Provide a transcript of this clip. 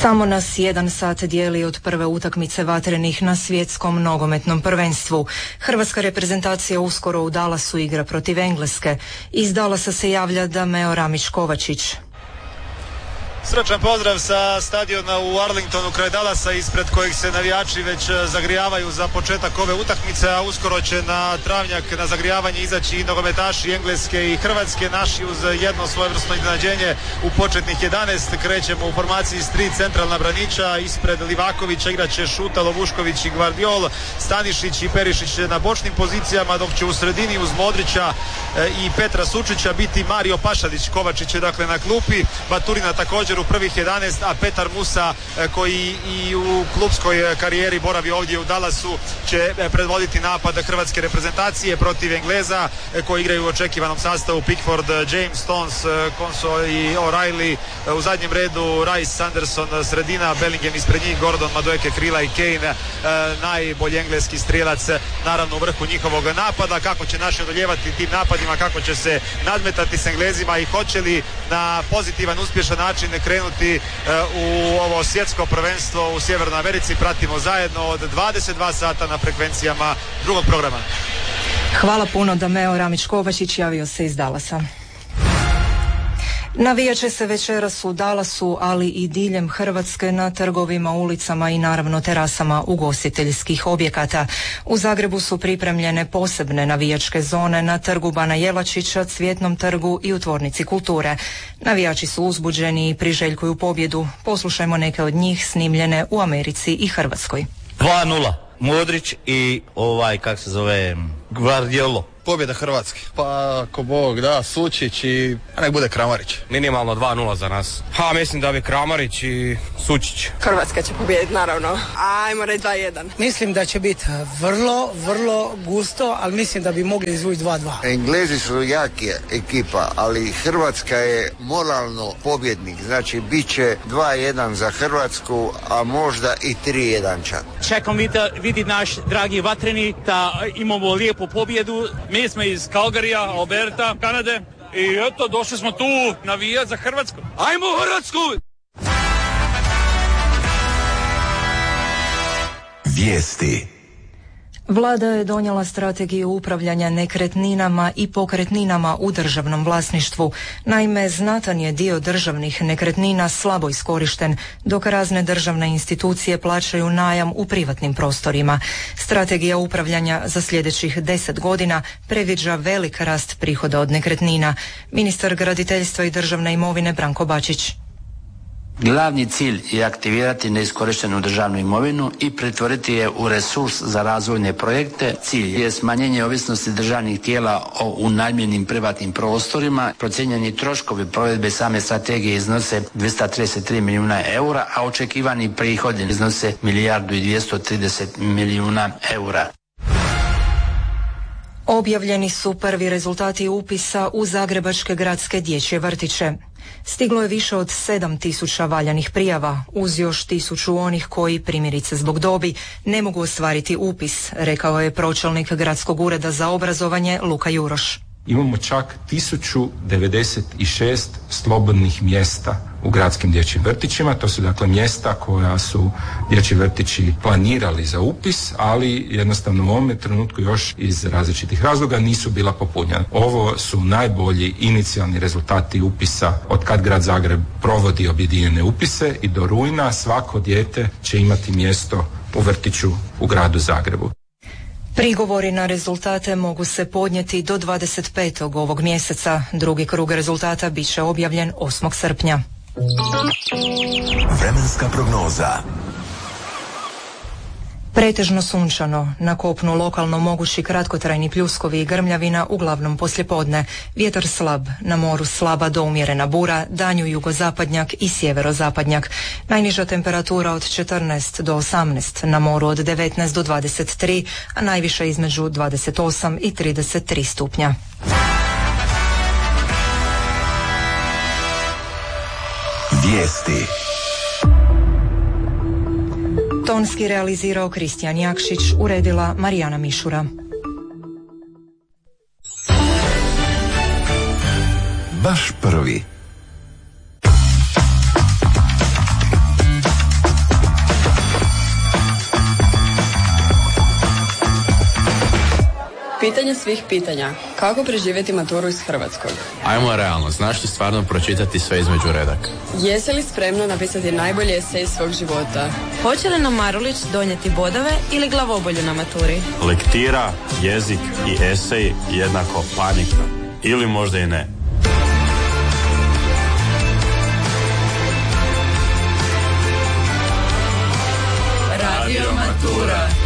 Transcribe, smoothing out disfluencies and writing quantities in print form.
Samo nas 1 sat dijeli od prve utakmice vatrenih na svjetskom nogometnom prvenstvu. Hrvatska reprezentacija uskoro u Dallasu igra protiv Engleske. Iz Dallasa se javlja Dameo Ramić-Kovačić. Srčan pozdrav sa stadiona u Arlingtonu kraj Dallasa, ispred kojeg se navijači već zagrijavaju za početak ove utakmice, a uskoro će na travnjak na zagrijavanje izaći i nogometaši Engleske i Hrvatske. Naši uz jedno svojevrsno iznenađenje u početnih 11 krećemo u formaciji s 3 centralna braniča. Ispred Livakovića igraće Šuta, Lovušković i Gvardiol, Stanišić i Perišić na bočnim pozicijama, dok će u sredini uz Modrića i Petra Sučića biti Mario Pašalić. Kovačić je dakle na klupi, Baturina također u prvih 11, a Petar Musa koji i u klubskoj karijeri boravi ovdje u Dallasu će predvoditi napad hrvatske reprezentacije protiv Engleza koji igraju u očekivanom sastavu: Pickford, James, Stones, Konso i O'Reilly. U zadnjem redu Rice, Anderson, sredina, Bellingham ispred njih, Gordon, Madueke, Krila i Kane, najbolji engleski strijelac naravno u vrhu njihovog napada. Kako će naši odoljevati tim napadima, kako će se nadmetati s Englezima i hoće li na pozitivan, uspješan način krenuti u ovo svjetsko prvenstvo u Sjevernoj Americi, pratimo zajedno od 22 sata na frekvencijama drugog programa. Hvala puno. Dameo Ramić-Kovačić javio se iz Dallasa. Navijat će se večeras u Dallasu, ali i diljem Hrvatske na trgovima, ulicama i naravno terasama ugostiteljskih objekata. U Zagrebu su pripremljene posebne navijačke zone na trgu Bana Jelačića, Cvjetnom trgu i u Tvornici kulture. Navijači su uzbuđeni i priželjkuju pobjedu. Poslušajmo neke od njih snimljene u Americi i Hrvatskoj. 2:0. Modrić i kak se zove, Gvardiolo. Pobjeda Hrvatske. Pa ako Bog da, Sučić i nek bude Kramarić. Minimalno 2:0 za nas. Mislim da bi Kramarić i Sučić. Hrvatska će pobijediti naravno. Ajmo reći 2:1. Mislim da će biti vrlo gusto, ali mislim da bi mogli izvući 2:2. Englezi su jaki ekipa, ali Hrvatska je moralno pobjednik. Znači bit će 2:1 za Hrvatsku, a možda i 3:1 čak. Čekam vidjeti naš dragi vatreni da imamo lijepu pobjedu. Mi smo iz Calgaryja, Alberta, Kanade i eto, došli smo tu navijati za Hrvatsku. Ajmo Hrvatsku! Vijesti. Vlada je donijela strategiju upravljanja nekretninama i pokretninama u državnom vlasništvu. Naime, znatan je dio državnih nekretnina slabo iskorišten, dok razne državne institucije plaćaju najam u privatnim prostorima. Strategija upravljanja za sljedećih 10 godina predviđa velik rast prihoda od nekretnina. Ministar graditeljstva i državne imovine Branko Bačić. Glavni cilj je aktivirati neiskorištenu državnu imovinu i pretvoriti je u resurs za razvojne projekte. Cilj je smanjenje ovisnosti državnih tijela o unajmljenim privatnim prostorima. Procijenjeni troškovi provedbe same strategije iznose 233 milijuna eura, a očekivani prihodi iznose 1.230 milijuna eura. Objavljeni su prvi rezultati upisa u zagrebačke gradske dječje vrtiće. Stiglo je više od 7.000 valjanih prijava, uz još 1.000 onih koji, primjerice zbog dobi, ne mogu ostvariti upis, rekao je pročelnik Gradskog ureda za obrazovanje Luka Juroš. Imamo čak 1096 slobodnih mjesta u gradskim dječjim vrtićima. To su dakle mjesta koja su dječji vrtići planirali za upis, ali jednostavno u ovome trenutku još iz različitih razloga nisu bila popunjena. Ovo su najbolji inicijalni rezultati upisa od kad Grad Zagreb provodi objedinjene upise i do rujna svako dijete će imati mjesto u vrtiću u Gradu Zagrebu. Prigovori na rezultate mogu se podnijeti do 25. ovog mjeseca. Drugi krug rezultata bit će objavljen 8. srpnja. Vremenska prognoza. Pretežno sunčano, na kopnu lokalno mogući kratkotrajni pljuskovi i grmljavina, uglavnom poslijepodne. Vjetar slab, na moru slaba do umjerena bura, danju jugozapadnjak i sjeverozapadnjak. Najniža temperatura od 14 do 18, na moru od 19 do 23, a najviša između 28 i 33 stupnja. Vijesti. Tonski realizirao Kristijan Jakšić, uredila Marijana Mišura. Baš prvi. Pitanje svih pitanja. Kako preživjeti maturu iz hrvatskog? Ajmo realno, znaš li stvarno pročitati sve između redaka? Jesi li spremna napisati najbolji esej svog života? Hoće li nam Marulić donijeti bodove ili glavobolju na maturi? Lektira, jezik i esej jednako panika. Ili možda i ne. Radio Matura.